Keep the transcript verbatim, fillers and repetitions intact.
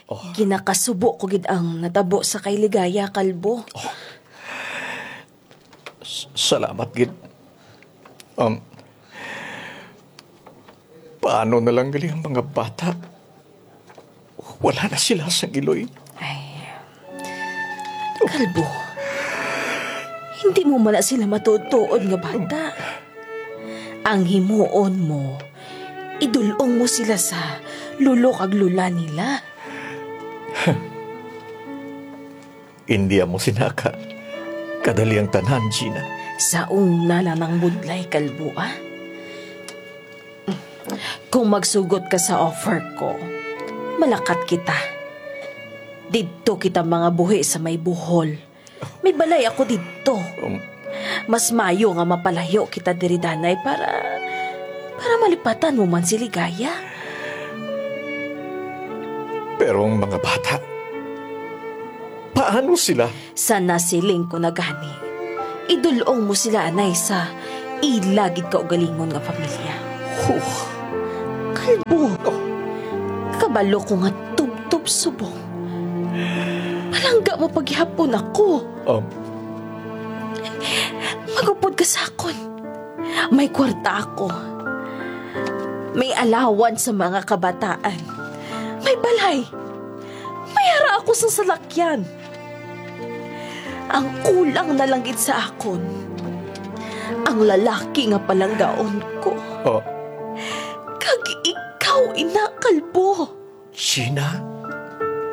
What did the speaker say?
Oh. Ginakasubo ko gid ang natabo sa kay Ligaya, kalbo. S- Salamat, gid. Um, paano na lang gali ang mga bata? Wala na sila sa Iloy. Ay, kalbo, hindi mo man na sila matutuod nga bata. Ang himuon mo, idulong mo sila sa lulo kag lula nila. Hindi mo sinaka. Kadali ang tanan, Gina. Sa una na ng budlay, kalbo, ah. Kung magsugot ka sa offer ko, malakat kita. Dito kita mga buhi sa may buhol. May balay ako dito. Um, Mas mayo nga mapalayo kita diri danay para para malipatan mo man si Ligaya. pero ang mga bata, paano sila? Sa nasiling ko na gani, idulong mo sila anay sa ilagid ka ugalingon nga pamilya. Huh. Kalbo, kabalo ko nga tub-tub subong. Palangga mo paghihapon ako. Um, Magupod ka sa akon. May kwarta ako. May alawan sa mga kabataan. May balay. May hara ako sa salakyan. Ang kulang na langgit sa akon, ang lalaki nga palanggaon ko. oh, Kag ikaw, ina, kalbo. Gina?